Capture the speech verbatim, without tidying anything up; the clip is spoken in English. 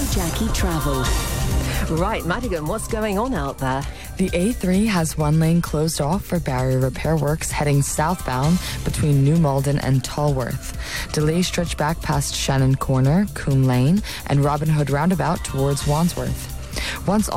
Jackie Travel. Right, Madigan, what's going on out there? The A three has one lane closed off for barrier repair works heading southbound between New Malden and Tolworth. Delays stretch back past Shannon Corner, Coombe Lane, and Robin Hood Roundabout towards Wandsworth. Once